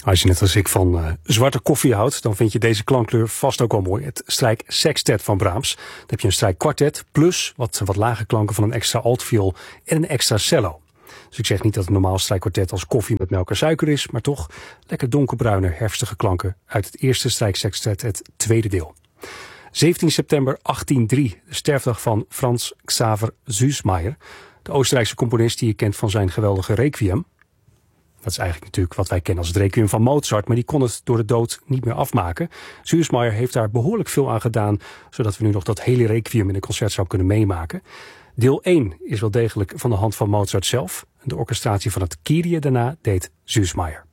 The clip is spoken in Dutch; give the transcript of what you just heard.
Als je net als ik van zwarte koffie houdt, dan vind je deze klankkleur vast ook wel mooi. Het strijksextet van Brahms. Dan heb je een strijkkwartet plus wat lage klanken van een extra altviool en een extra cello. Dus ik zeg niet dat een normaal strijkkwartet als koffie met melk en suiker is, maar toch lekker donkerbruine, herfstige klanken uit het eerste strijksextet, het tweede deel. 17 september 1803, de sterfdag van Franz Xaver Süssmayr, de Oostenrijkse componist die je kent van zijn geweldige Requiem. Dat is eigenlijk natuurlijk wat wij kennen als het Requiem van Mozart, maar die kon het door de dood niet meer afmaken. Süssmayr heeft daar behoorlijk veel aan gedaan, zodat we nu nog dat hele Requiem in een concert zou kunnen meemaken. Deel 1 is wel degelijk van de hand van Mozart zelf. De orchestratie van het Kyrie daarna deed Süssmayr.